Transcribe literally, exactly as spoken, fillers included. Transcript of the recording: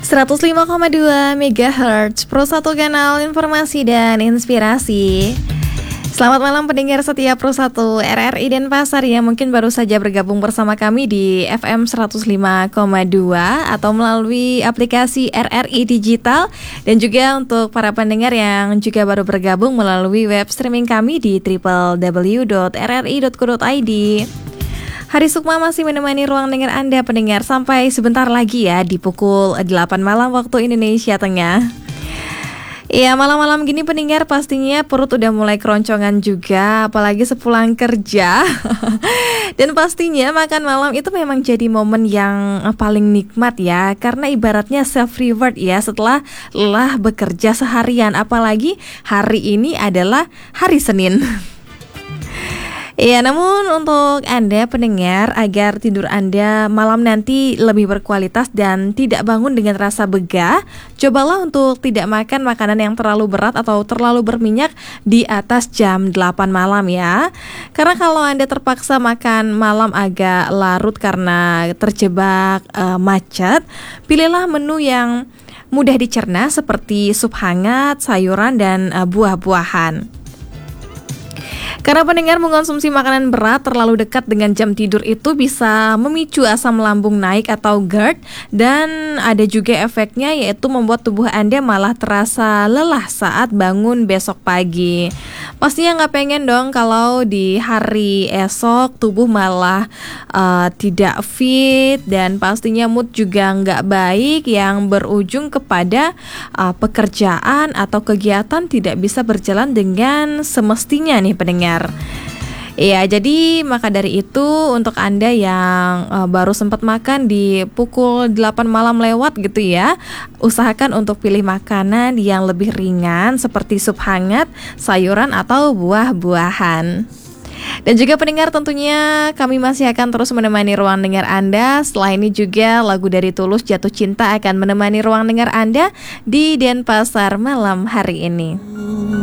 seratus lima koma dua megahertz Pro satu kanal informasi dan inspirasi. Selamat malam pendengar setia Pro satu R R I Denpasar yang mungkin baru saja bergabung bersama kami di F M seratus lima koma dua atau melalui aplikasi R R I Digital, dan juga untuk para pendengar yang juga baru bergabung melalui web streaming kami di w w w dot r r i dot co dot i d. Hari Sukma masih menemani ruang dengar Anda pendengar sampai sebentar lagi ya di pukul delapan malam waktu Indonesia Tengah. Iya, malam-malam gini pendengar pastinya perut udah mulai keroncongan juga, apalagi sepulang kerja. Dan pastinya makan malam itu memang jadi momen yang paling nikmat ya, karena ibaratnya self reward ya setelah lelah bekerja seharian, apalagi hari ini adalah hari Senin. Iya, namun untuk Anda pendengar, agar tidur Anda malam nanti lebih berkualitas dan tidak bangun dengan rasa begah, cobalah untuk tidak makan makanan yang terlalu berat atau terlalu berminyak di atas jam delapan malam ya. Karena kalau Anda terpaksa makan malam agak larut karena terjebak uh, macet, pilihlah menu yang mudah dicerna seperti sup hangat, sayuran, dan uh, buah-buahan. Karena pendengar mengonsumsi makanan berat terlalu dekat dengan jam tidur itu bisa memicu asam lambung naik atau GERD, dan ada juga efeknya yaitu membuat tubuh Anda malah terasa lelah saat bangun besok pagi. Pastinya nggak pengen dong kalau di hari esok tubuh malah uh, tidak fit, dan pastinya mood juga nggak baik yang berujung kepada uh, pekerjaan atau kegiatan tidak bisa berjalan dengan semestinya nih pendengar. Iya, jadi maka dari itu untuk Anda yang uh, baru sempat makan di pukul delapan malam lewat gitu ya, usahakan untuk pilih makanan yang lebih ringan seperti sup hangat, sayuran, atau buah-buahan. Dan juga pendengar, tentunya kami masih akan terus menemani ruang dengar Anda. Setelah ini juga lagu dari Tulus, Jatuh Cinta, akan menemani ruang dengar Anda di Denpasar malam hari ini.